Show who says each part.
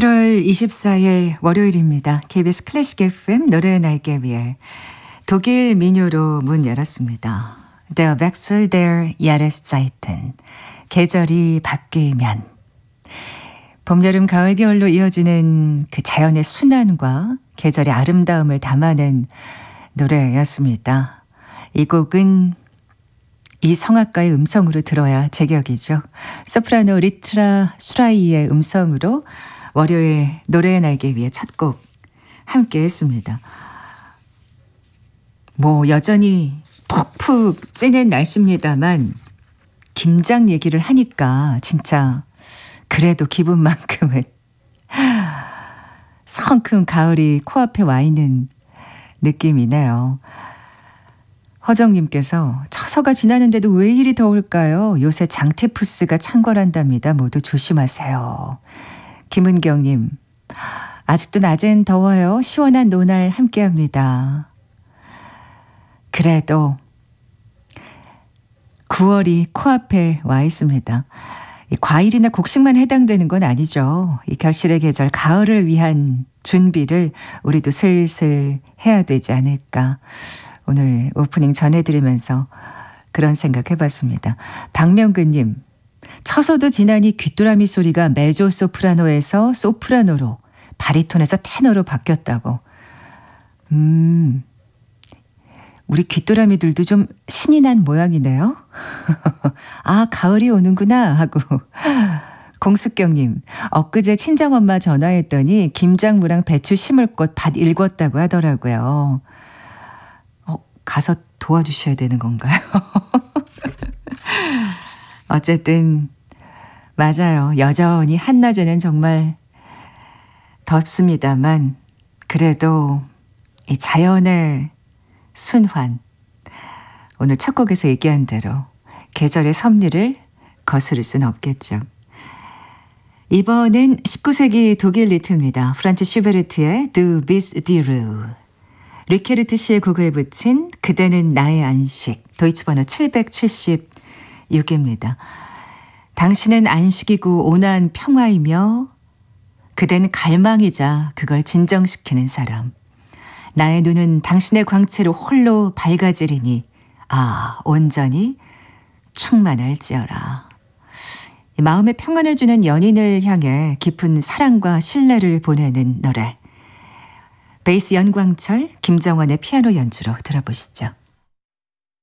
Speaker 1: 8월 24일 월요일입니다. KBS 클래식 FM 노래 날개 위에 독일 민요로 문 열었습니다. Der Wechsel der Jahreszeiten. 계절이 바뀌면. 봄, 여름, 가을, 겨울로 이어지는 그 자연의 순환과 계절의 아름다움을 담아낸 노래였습니다. 이 곡은 이 성악가의 음성으로 들어야 제격이죠. 소프라노 리트라 수라이의 음성으로 월요일 노래의 날개 위에 첫 곡 함께 했습니다. 여전히 푹푹 찌는 날씨입니다만 김장 얘기를 하니까 진짜 그래도 기분만큼은 성큼 가을이 코앞에 와 있는 느낌이네요. 허정님께서 처서가 지나는데도 왜 이리 더울까요? 요새 장테푸스가 창궐한답니다. 모두 조심하세요. 김은경님, 아직도 낮엔 더워요. 시원한 노날 함께합니다. 그래도 9월이 코앞에 와 있습니다. 이 과일이나 곡식만 해당되는 건 아니죠. 이 결실의 계절 가을을 위한 준비를 우리도 슬슬 해야 되지 않을까. 오늘 오프닝 전해드리면서 그런 생각 해봤습니다. 박명근님, 처서도 지나니 귀뚜라미 소리가 메조 소프라노에서 소프라노로, 바리톤에서 테너로 바뀌었다고. 우리 귀뚜라미들도 좀 신이 난 모양이네요. 아, 가을이 오는구나 하고. 공숙경님, 엊그제 친정엄마 전화했더니 김장무랑 배추 심을 곳 밭 일궜다고 하더라고요. 가서 도와주셔야 되는 건가요? 어쨌든 맞아요. 여전히 한낮에는 정말 덥습니다만 그래도 이 자연의 순환, 오늘 첫 곡에서 얘기한 대로 계절의 섭리를 거스를 수는 없겠죠. 이번엔 19세기 독일 리트입니다. 프란츠 슈베르트의 Du bist die Ruhe. 리케르트 씨의 곡을 붙인 그대는 나의 안식, 도이치 번호 776입니다. 당신은 안식이고 온화한 평화이며 그대는 갈망이자 그걸 진정시키는 사람. 나의 눈은 당신의 광채로 홀로 밝아지리니 온전히 충만할지어라. 마음의 평안을 주는 연인을 향해 깊은 사랑과 신뢰를 보내는 노래. 베이스 연광철, 김정원의 피아노 연주로 들어보시죠.